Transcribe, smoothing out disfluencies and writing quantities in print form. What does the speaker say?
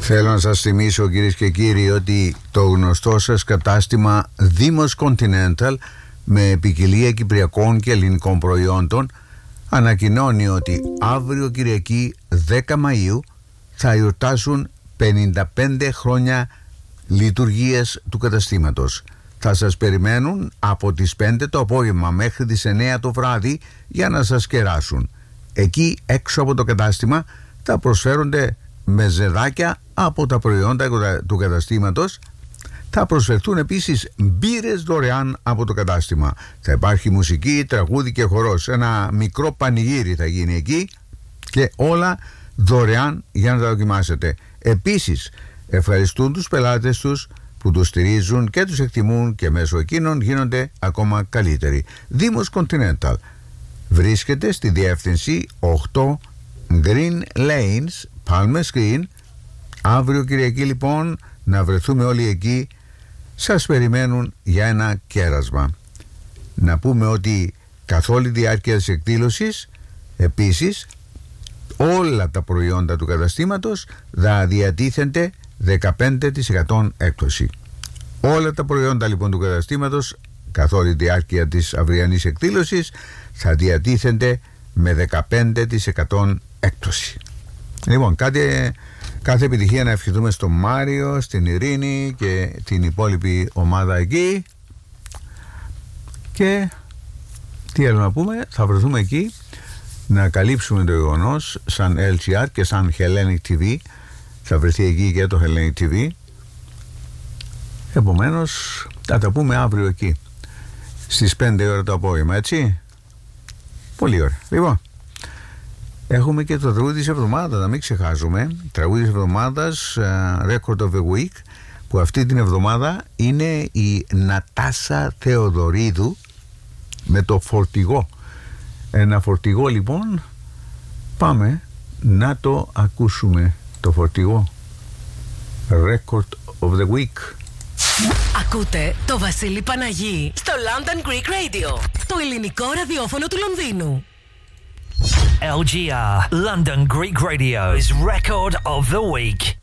Θέλω να σας θυμίσω, κυρίες και κύριοι, ότι το γνωστό σας κατάστημα Δήμος Continental με ποικιλία κυπριακών και ελληνικών προϊόντων ανακοινώνει ότι αύριο Κυριακή 10 Μαΐου θα εορτάσουν 55 χρόνια λειτουργίας του καταστήματος. Θα σας περιμένουν από τις 5 το απόγευμα μέχρι τις 9 το βράδυ για να σας κεράσουν. Εκεί έξω από το κατάστημα θα προσφέρονται μεζεδάκια από τα προϊόντα του καταστήματος. Θα προσφερθούν επίσης μπύρες δωρεάν από το κατάστημα. Θα υπάρχει μουσική, τραγούδι και χορός. Ένα μικρό πανηγύρι θα γίνει εκεί και όλα δωρεάν για να τα δοκιμάσετε. Επίσης ευχαριστούν τους πελάτες τους που τους στηρίζουν και τους εκτιμούν και μέσω εκείνων γίνονται ακόμα καλύτεροι. Δήμος Continental βρίσκεται στη διεύθυνση 8 Green Lanes, Palmers Green. Αύριο Κυριακή λοιπόν να βρεθούμε όλοι εκεί. Σας περιμένουν για ένα κέρασμα. Να πούμε ότι καθ' όλη τη διάρκεια της εκδήλωσης επίσης όλα τα προϊόντα του καταστήματος θα διατίθενται 15% έκπτωση. Όλα τα προϊόντα λοιπόν του καταστήματος καθ' όλη τη διάρκεια της αυριανής εκδήλωσης θα διατίθενται με 15% έκπτωση. Λοιπόν, κάθε επιτυχία να ευχηθούμε στον Μάριο, στην Ειρήνη και την υπόλοιπη ομάδα εκεί. Και τι άλλο να πούμε, θα βρεθούμε εκεί να καλύψουμε το γεγονός σαν LGR και σαν Hellenic TV. Θα βρεθεί εκεί και το Hellenic TV. Επομένως θα τα πούμε αύριο εκεί στις 5 ώρα το απόγευμα, έτσι. Πολύ ωραία. Λοιπόν, έχουμε και το τραγούδι της εβδομάδας, να μην ξεχάσουμε. Τραγούδι της εβδομάδας, Record of the Week, που αυτή την εβδομάδα είναι η Νατάσα Θεοδωρίδου με το Φορτηγό. Ένα φορτηγό λοιπόν, πάμε να το ακούσουμε το Φορτηγό. Record of the Week. Ακούτε το Βασίλη Παναγί στο London Greek Radio, το ελληνικό ραδιόφωνο του Λονδίνου. LGR, London Greek Radio's Record of the Week.